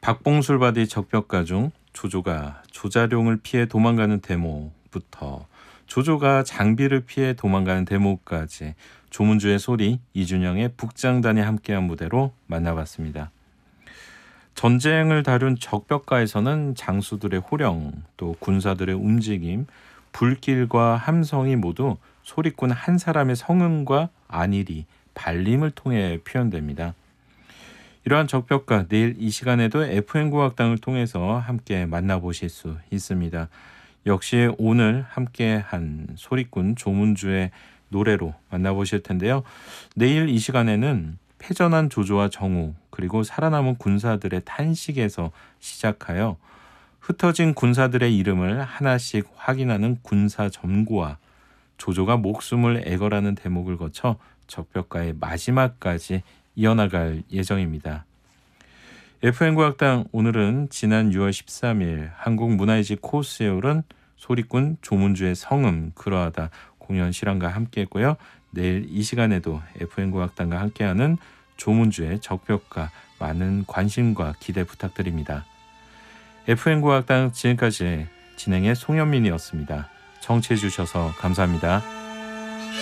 박봉술바디 적벽가 중 조조가 조자룡을 피해 도망가는 대목부터 조조가 장비를 피해 도망가는 대목까지 조문주의 소리, 이준영의 북장단이 함께한 무대로 만나봤습니다. 전쟁을 다룬 적벽가에서는 장수들의 호령, 또 군사들의 움직임, 불길과 함성이 모두 소리꾼 한 사람의 성음과 안일이, 발림을 통해 표현됩니다. 이러한 적벽가 내일 이 시간에도 FM국악당을 통해서 함께 만나보실 수 있습니다. 역시 오늘 함께한 소리꾼 조문주의 노래로 만나보실 텐데요. 내일 이 시간에는 패전한 조조와 정우 그리고 살아남은 군사들의 탄식에서 시작하여 흩어진 군사들의 이름을 하나씩 확인하는 군사점고와 조조가 목숨을 애걸하는 대목을 거쳐 적벽가의 마지막까지 이어나갈 예정입니다. FM국악당 오늘은 지난 6월 13일 한국문화예술 코스에 오른 소리꾼 조문주의 성음 그러하다 공연 실황과 함께했고요. 내일 이 시간에도 FM국악당과 함께하는 조문주의 적벽가 많은 관심과 기대 부탁드립니다. FM국악당 지금까지 진행의 송현민이었습니다. 청취해 주셔서 감사합니다.